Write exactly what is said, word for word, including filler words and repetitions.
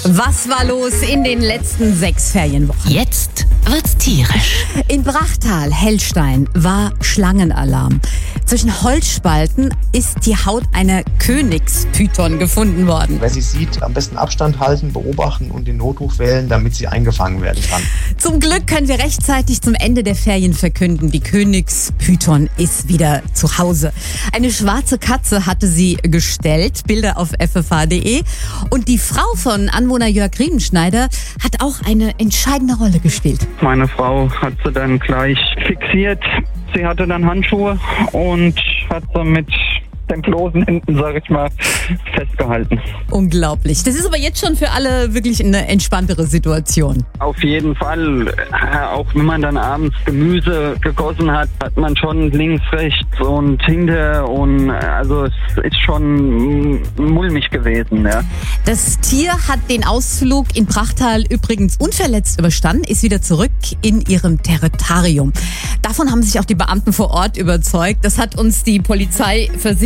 Was war los in den letzten sechs Ferienwochen? Jetzt wird's tierisch. In Brachtal, Hellstein, war Schlangenalarm. Zwischen Holzspalten ist die Haut einer Königspython gefunden worden. Wer sie sieht, am besten Abstand halten, beobachten und den Notruf wählen, damit sie eingefangen werden kann. Zum Glück können wir rechtzeitig zum Ende der Ferien verkünden, die Königspython ist wieder zu Hause. Eine schwarze Katze hatte sie gestellt, Bilder auf f f h punkt d e. Und die Frau von Anwohner Jörg Riemenschneider hat auch eine entscheidende Rolle gespielt. Meine Frau hat sie dann gleich fixiert. Sie hatte dann Handschuhe und hat sie mit den bloßen Händen, sag ich mal, festgehalten. Unglaublich. Das ist aber jetzt schon für alle wirklich eine entspanntere Situation. Auf jeden Fall. Auch wenn man dann abends Gemüse gegossen hat, hat man schon links, rechts und hinter und also es ist schon mulmig gewesen. Ja. Das Tier hat den Ausflug in Brachtal übrigens unverletzt überstanden, ist wieder zurück in ihrem Territorium. Davon haben sich auch die Beamten vor Ort überzeugt. Das hat uns die Polizei versichert.